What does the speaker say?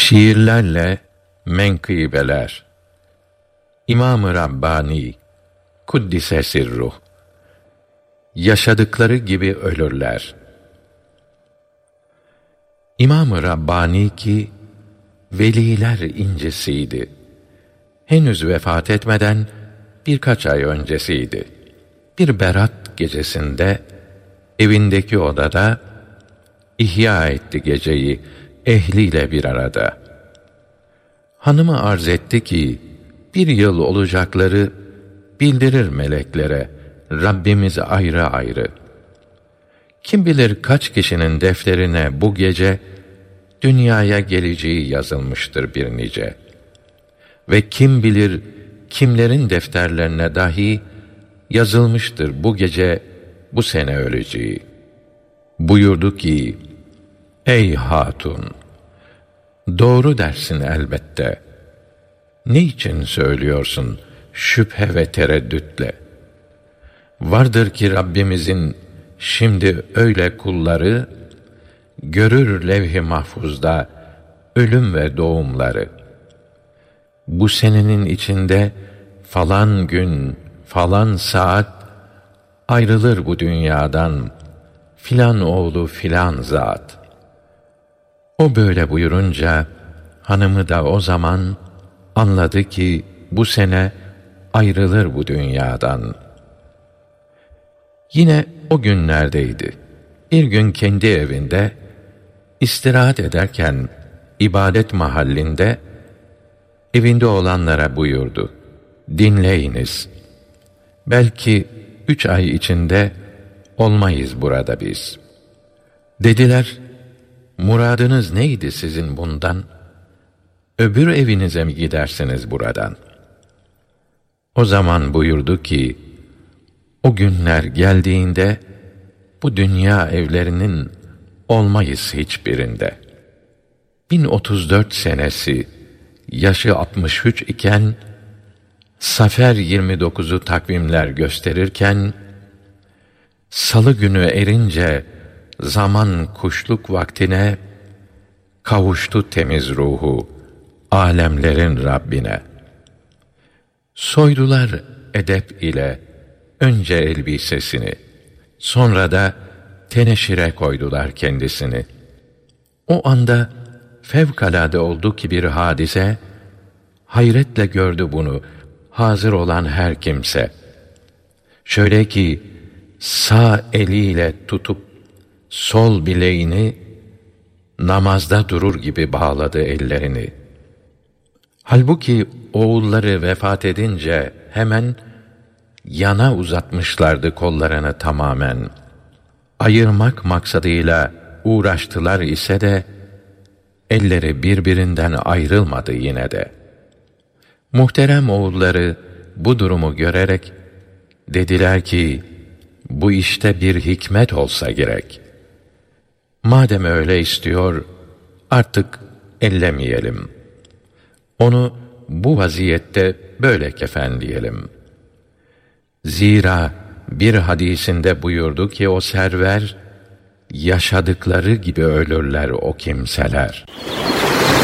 Şiirlerle menkıbeler. İmam-ı Rabbani Kuddise sirruh. Yaşadıkları gibi ölürler. İmam-ı Rabbani ki veliler incisiydi. Henüz vefat etmeden birkaç ay öncesiydi. Bir berat gecesinde evindeki odada ihya etti geceyi ehliyle bir arada. Hanımı arz etti ki, bir yıl olacakları bildirir meleklere, Rabbimiz ayrı ayrı. Kim bilir kaç kişinin defterine bu gece dünyaya geleceği yazılmıştır bir nice. Ve kim bilir kimlerin defterlerine dahi yazılmıştır bu gece bu sene öleceği. Buyurdu ki, ey hatun! Doğru dersin elbette. Ne için söylüyorsun şüphe ve tereddütle? Vardır ki Rabbimizin şimdi öyle kulları, görür levh-i mahfuzda ölüm ve doğumları. Bu senenin içinde falan gün, falan saat ayrılır bu dünyadan filan oğlu filan zat. O böyle buyurunca hanımı da o zaman anladı ki bu sene ayrılır bu dünyadan. Yine o günlerdeydi. Bir gün kendi evinde istirahat ederken ibadet mahallinde evinde olanlara buyurdu. Dinleyiniz. Belki 3 ay içinde olmayız burada biz. Dediler, muradınız neydi sizin bundan? Öbür evinize mi gidersiniz buradan? O zaman buyurdu ki, o günler geldiğinde bu dünya evlerinin olmayız hiçbirinde. 1034 senesi, yaşı 63 iken, Safer 29'u takvimler gösterirken, Salı günü erince zaman kuşluk vaktine, kavuştu temiz ruhu alemlerin Rabbine. Soydular edep ile önce elbisesini, sonra da teneşire koydular kendisini. O anda fevkalade oldu ki bir hadise, hayretle gördü bunu hazır olan her kimse. Şöyle ki, sağ eliyle tutup sol bileğini namazda durur gibi bağladı ellerini. Halbuki oğulları vefat edince hemen yana uzatmışlardı kollarını tamamen. Ayırmak maksadıyla uğraştılar ise de elleri birbirinden ayrılmadı yine de. Muhterem oğulları bu durumu görerek dediler ki, bu işte bir hikmet olsa gerek. Madem öyle istiyor, artık ellemeyelim. Onu bu vaziyette böyle kefenleyelim. Zira bir hadisinde buyurdu ki o server, yaşadıkları gibi ölürler o kimseler.